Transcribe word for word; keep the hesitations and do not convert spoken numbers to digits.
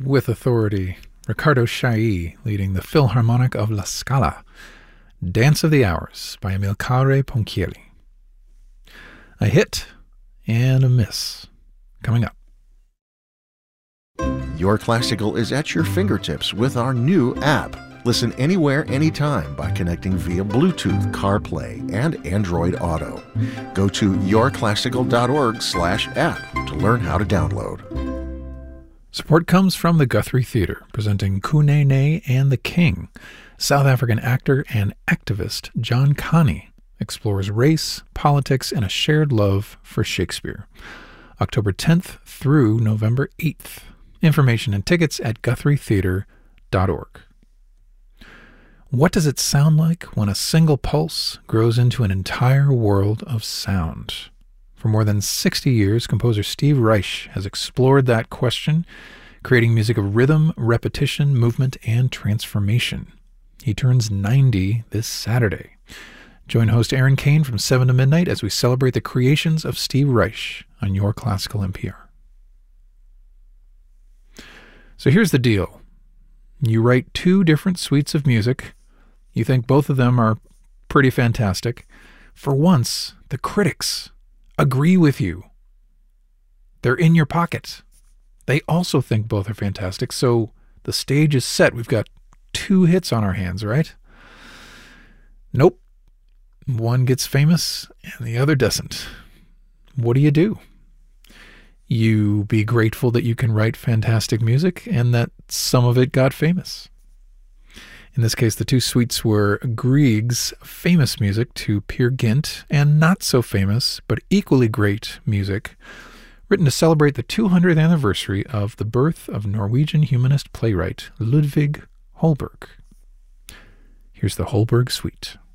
with authority. Riccardo Chailly leading the Philharmonic of La Scala. Dance of the Hours by Amilcare Ponchielli. A hit and a miss. Coming up. Your Classical is at your fingertips with our new app. Listen anywhere, anytime by connecting via Bluetooth, CarPlay, and Android Auto. Go to yourclassical.org slash app to learn how to download. Support comes from the Guthrie Theatre, presenting Kunene and the King. South African actor and activist John Kani explores race, politics, and a shared love for Shakespeare. October tenth through November eighth. Information and tickets at guthrie theatre dot org. What does it sound like when a single pulse grows into an entire world of sound? For more than sixty years, composer Steve Reich has explored that question, creating music of rhythm, repetition, movement, and transformation. He turns ninety this Saturday. Join host Aaron Kane from seven to midnight as we celebrate the creations of Steve Reich on Your Classical N P R. So here's the deal. You write two different suites of music. You think both of them are pretty fantastic. For once, the critics agree with you. They're in your pocket. They also think both are fantastic. So the stage is set. We've got two hits on our hands, right? Nope. One gets famous and the other doesn't. What do you do? You be grateful that you can write fantastic music and that some of it got famous. In this case, the two suites were Grieg's famous music to Peer Gynt and not so famous, but equally great music, written to celebrate the two hundredth anniversary of the birth of Norwegian humanist playwright Ludvig Holberg. Here's the Holberg Suite.